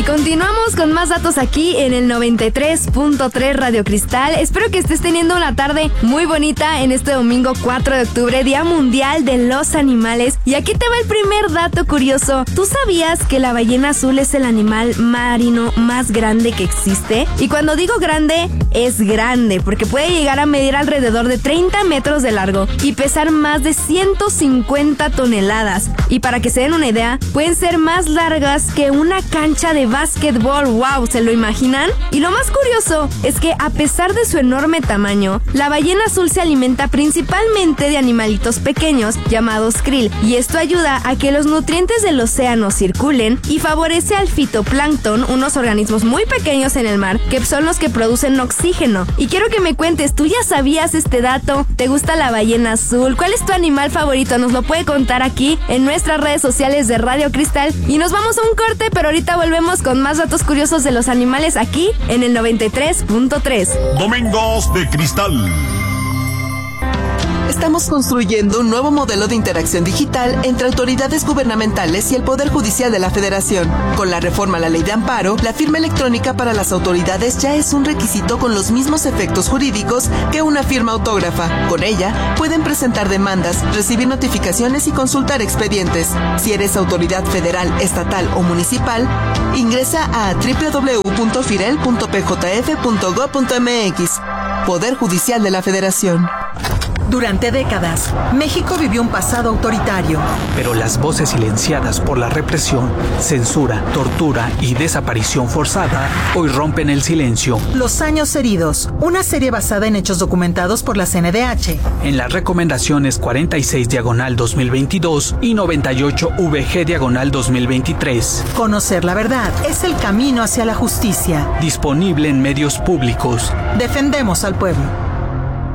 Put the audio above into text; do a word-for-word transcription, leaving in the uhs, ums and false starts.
Y continuamos con más datos aquí en el noventa y tres punto tres Radio Cristal. Espero que estés teniendo una tarde muy bonita en este domingo cuatro de octubre, Día Mundial de los Animales. Y aquí te va el primer dato curioso. ¿Tú sabías que la ballena azul es el animal marino más grande que existe? Y cuando digo grande, es grande, porque puede llegar a medir alrededor de treinta metros de largo y pesar más de ciento cincuenta toneladas. Y para que se den una idea, pueden ser más largas que una cancha de básquetbol. ¡Wow! ¿Se lo imaginan? Y lo más curioso es que a pesar de su enorme tamaño, la ballena azul se alimenta principalmente de animalitos pequeños llamados krill, y esto ayuda a que los nutrientes del océano circulen y favorece al fitoplancton, unos organismos muy pequeños en el mar que son los que producen oxígeno. Y quiero que me cuentes, ¿tú ya sabías este dato? ¿Te gusta la ballena azul? ¿Cuál es tu animal favorito? Nos lo puede contar aquí en nuestras redes sociales de Radio Cristal. Y nos vamos a un corte, pero ahorita volvemos con más datos curiosos de los animales aquí en el noventa y tres punto tres. Domingos de Cristal. Estamos construyendo un nuevo modelo de interacción digital entre autoridades gubernamentales y el Poder Judicial de la Federación. Con la reforma a la Ley de Amparo, la firma electrónica para las autoridades ya es un requisito con los mismos efectos jurídicos que una firma autógrafa. Con ella, pueden presentar demandas, recibir notificaciones y consultar expedientes. Si eres autoridad federal, estatal o municipal, ingresa a doble u doble u doble u punto firel punto p j f punto gob punto m x. Poder Judicial de la Federación. Durante décadas, México vivió un pasado autoritario. Pero las voces silenciadas por la represión, censura, tortura y desaparición forzada hoy rompen el silencio. Los años heridos, una serie basada en hechos documentados por la C N D H. En las recomendaciones cuarenta y seis diagonal dos mil veintidós y noventa y ocho V G diagonal dos mil veintitrés. Conocer la verdad es el camino hacia la justicia. Disponible en medios públicos. Defendemos al pueblo.